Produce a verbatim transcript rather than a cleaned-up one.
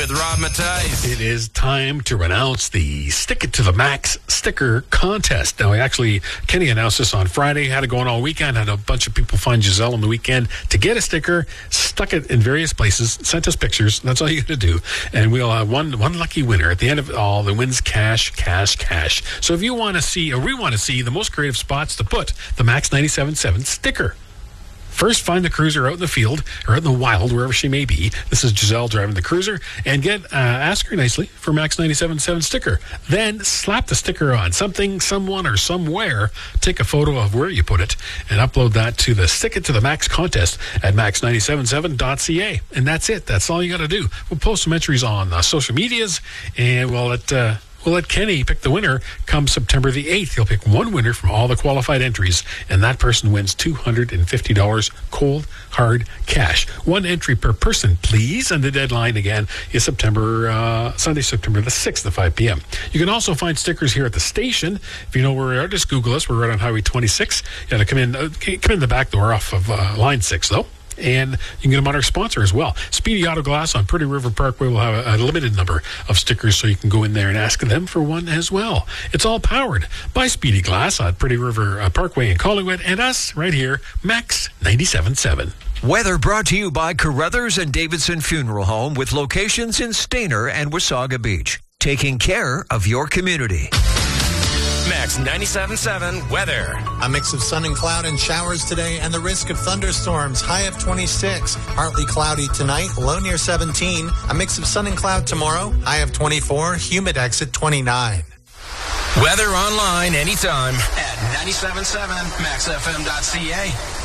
With Rob Matthijs. It is time to announce the Stick It to the Max sticker contest. Now, actually, Kenny announced this on Friday, had it going all weekend, had a bunch of people find Giselle on the weekend to get a sticker, stuck it in various places, sent us pictures. That's all you got to do. And we'll have one, one lucky winner at the end of it all that wins cash, cash, cash. So if you want to see, or we want to see, the most creative spots to put the Max ninety-seven point seven sticker, first, find the cruiser out in the field or out in the wild, wherever she may be. This is Giselle driving the cruiser. And get uh, ask her nicely for Max ninety-seven point seven sticker. Then slap the sticker on something, someone, or somewhere. Take a photo of where you put it and upload that to the Stick It to the Max contest at max nine seven seven dot c a. And that's it. That's all you got to do. We'll post some entries on uh, social medias, and we'll let... Uh, We'll let Kenny pick the winner come September the eighth. He'll pick one winner from all the qualified entries, and that person wins two hundred fifty dollars cold, hard cash. One entry per person, please. And the deadline, again, is September uh, Sunday, September the sixth at five p.m. You can also find stickers here at the station. If you know where we are, just Google us. We're right on Highway twenty-six. You got to come in, uh, come in the back door off of uh, Line six, though. And you can get them on our sponsor as well. Speedy Auto Glass on Pretty River Parkway will have a, a limited number of stickers, so you can go in there and ask them for one as well. It's all powered by Speedy Glass on Pretty River uh, Parkway in Collingwood, and us right here, Max ninety-seven point seven. Weather brought to you by Carruthers and Davidson Funeral Home, with locations in Stayner and Wasaga Beach. Taking care of your community. Max ninety-seven point seven weather. A mix of sun and cloud and showers today, and the risk of thunderstorms. High of twenty-six. Partly cloudy tonight, low near seventeen. A mix of sun and cloud tomorrow. High of twenty-four. Humid at twenty-nine. Weather online anytime at ninety-seven point seven max f m dot c a.